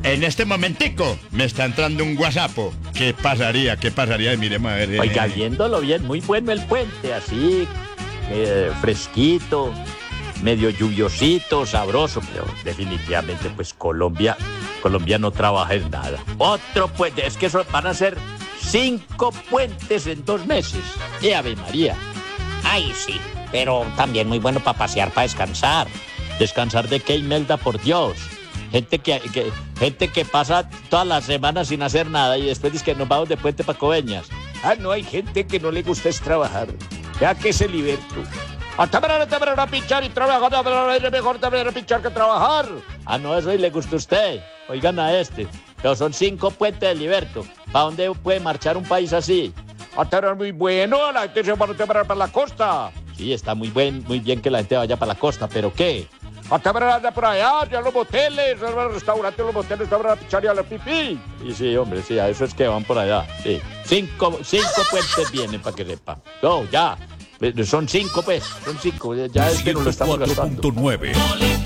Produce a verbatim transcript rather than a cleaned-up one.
En este momentico me está entrando un WhatsApp. ¿Qué pasaría? ¿Qué pasaría? Miremos a ver. eh. Oiga, viéndolo bien, muy bueno el puente, así, eh, fresquito, medio lluviosito, sabroso, pero definitivamente, pues, Colombia, Colombia no trabaja en nada. Otro puente, es que eso van a ser cinco puentes en dos meses. ¡Eh, Ave María! Ay, sí, pero también muy bueno para pasear, para descansar. ¿Descansar de qué, Imelda, por Dios? Gente que, que, gente que pasa todas las semanas sin hacer nada y después dice que nos vamos de puente para Coveñas. Ah, no, hay gente que no le gusta es trabajar. Ya que se liberto. A trabajar, a trabajar, a pichar y trabajar, a trabajar, es mejor también a pichar que trabajar. Ah, no, eso y le gusta a usted. Oigan a este. Pero son cinco puentes de liberto. ¿Para dónde puede marchar un país así? A trabajar muy bueno, la gente se va a trabajar para la costa. Sí, está muy, buen, muy bien que la gente vaya para la costa, ¿pero qué? A trabajar por allá, ya los moteles, los restaurantes, los moteles, a pichar y a la pipí. Y sí, hombre, sí, a eso es que van por allá. Sí. Cinco, cinco puentes vienen, para que sepa. No, ya. Son cinco, pues. Son cinco. Ya es que nos lo estamos gastando. cuatro punto nueve